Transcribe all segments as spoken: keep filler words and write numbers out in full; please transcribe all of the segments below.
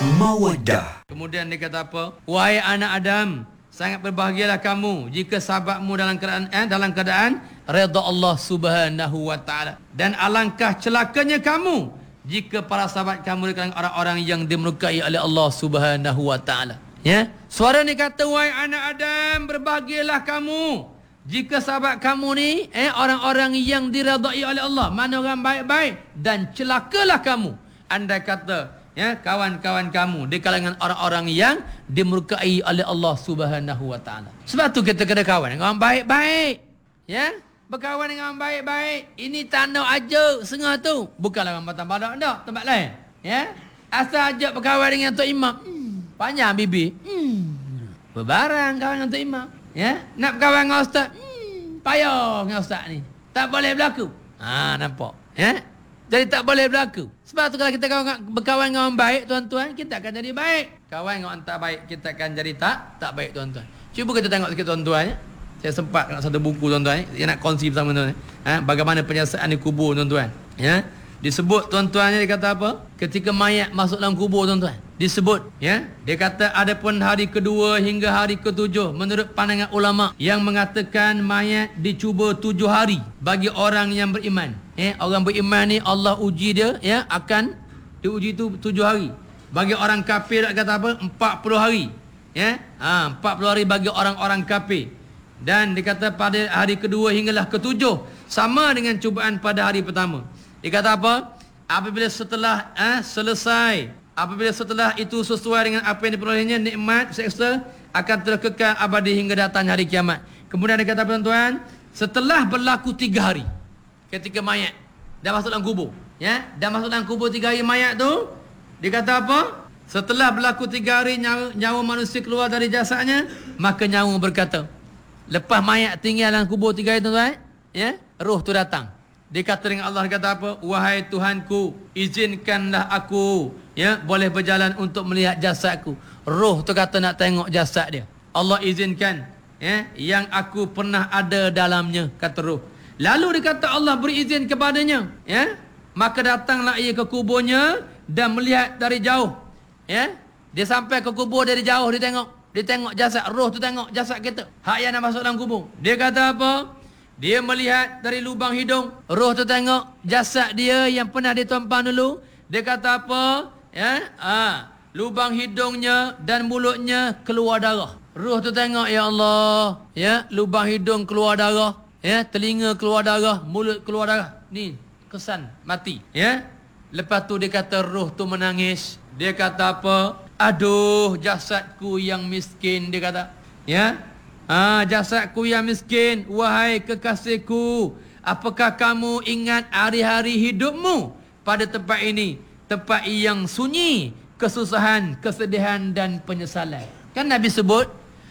Mawaddah. Kemudian dia kata apa? Wahai anak Adam, sangat berbahagialah kamu jika sahabatmu dalam keadaan eh, dalam keadaan redha Allah Subhanahu wa taala. Dan alangkah celakanya kamu jika para sahabat kamu adalah orang-orang yang dimurkai oleh Allah Subhanahu wa taala. Ya? Suara ni kata, wahai anak Adam, berbahagialah kamu jika sahabat kamu ni eh orang-orang yang diredai oleh Allah, mana orang baik-baik, dan celakalah kamu andai kata ya kawan-kawan kamu di kalangan orang-orang yang dimurkai oleh Allah Subhanahu wa taala. Sebab tu kita kena kawan dengan orang baik-baik. Ya? Berkawan dengan orang baik-baik. Ini tanda aja sengah tu. Bukanlah orang Batam Badak dak, tempat lain. Ya? Asal ajak berkawan dengan Tok Imam. Hmm, panjang bibir. Hmm. Berbarang kawan dengan Tok Imam. Ya, nak berkawan dengan ustaz. Hmm, payah dengan ustaz ni. Tak boleh berlaku. Ha, nampak. Ya? Jadi tak boleh berlaku. Sebab tu kalau kita berkawan dengan orang baik, tuan-tuan, kita akan jadi baik. Kawan dengan orang tak baik, kita akan jadi tak tak baik, tuan-tuan. Cuba kita tengok sikit, tuan-tuan. Ya? Saya sempat nak satu buku, tuan-tuan. Dia nak kongsi bersama tuan-tuan. Ha? Bagaimana penyiasatan di kubur, tuan-tuan. Ya? Disebut, tuan-tuan, dia kata apa? Ketika mayat masuk dalam kubur, tuan-tuan. Disebut, ya. Dia kata adapun hari kedua hingga hari ketujuh, menurut pandangan ulama yang mengatakan mayat dicuba tujuh hari bagi orang yang beriman. Eh, orang beriman ni Allah uji dia, ya, akan diuji tu tujuh hari. Bagi orang kafir kata apa? empat puluh hari. Ya. Ha, empat puluh hari bagi orang-orang kafir. Dan dikata pada hari kedua hinggalah ketujuh sama dengan cubaan pada hari pertama. Dia kata apa? Apabila setelah eh, selesai, apabila setelah itu sesuai dengan apa yang diperolehnya, nikmat seksa akan terkekal abadi hingga datang hari kiamat. Kemudian dia kata, tuan-tuan, setelah berlaku tiga hari, ketika mayat dah masuk dalam kubur, ya, dah masuk dalam kubur tiga hari mayat tu, dia kata apa? Setelah berlaku tiga hari nyawa, nyawa manusia keluar dari jasadnya, maka nyawa berkata, lepas mayat tinggal dalam kubur tiga hari, tuan-tuan, ya, roh tu datang. Dia kata dengan Allah, kata apa? Wahai Tuhanku, izinkanlah aku, ya, boleh berjalan untuk melihat jasadku. Roh tu kata nak tengok jasad dia. Allah izinkan, ya, yang aku pernah ada dalamnya, kata roh. Lalu dia kata Allah beri izin kepadanya, ya, maka datanglah ia ke kuburnya dan melihat dari jauh, ya. Dia sampai ke kubur dari jauh, dia tengok, dia tengok jasad, roh tu tengok jasad kita, hak yang nak masuk dalam kubur. Dia kata apa? Dia melihat dari lubang hidung, roh tu tengok jasad dia yang pernah ditumpang dulu. Dia kata apa? Ya, ah, lubang hidungnya dan mulutnya keluar darah. Roh tu tengok, ya Allah, ya, lubang hidung keluar darah, ya, telinga keluar darah, mulut keluar darah. Ni kesan mati, ya. Lepas tu dia kata roh tu menangis. Dia kata apa? Aduh, jasadku yang miskin, dia kata. Ya. Ah, jasadku yang miskin, wahai kekasihku, apakah kamu ingat hari-hari hidupmu pada tempat ini, tempat yang sunyi, kesusahan, kesedihan dan penyesalan. Kan Nabi sebut,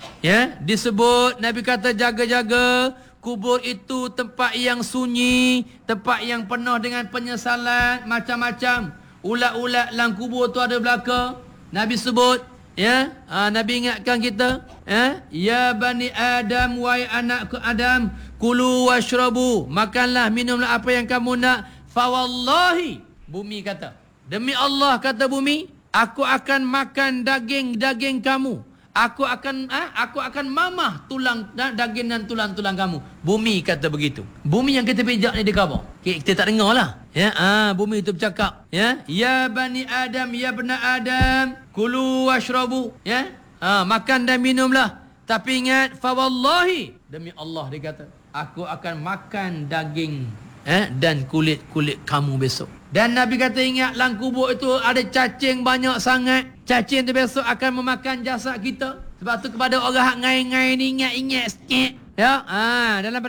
ya, disebut, Nabi kata jaga-jaga kubur itu tempat yang sunyi, tempat yang penuh dengan penyesalan, macam-macam. Ulat-ulat dalam kubur tu ada belaka. Nabi sebut, ya, ha, Nabi ingatkan kita, ya, ya bani Adam, wahai anak ke Adam, kulu washrabu, makanlah, minumlah apa yang kamu nak. Fa wallahi, bumi kata, demi Allah, kata bumi, aku akan makan daging-daging kamu. Aku akan ah, aku akan mamah tulang daging dan tulang-tulang kamu. Bumi kata begitu. Bumi yang kita pijak ni dia khabar. Kita tak dengar lah. Ya, ah, bumi itu bercakap. Ya, ya bani Adam, ya bani Adam, kulu washrabu. Ya, ah, makan dan minumlah. Tapi ingat, fa wallahi, demi Allah dia kata, aku akan makan daging, eh, dan kulit-kulit kamu besok. Dan Nabi kata ingat, dalam kubur itu ada cacing banyak sangat. Cacing tu besok akan memakan jasad kita. Sebab tu kepada orang hak ngai-ngai ni ingat-ingat sikit. Ya, ah, dalam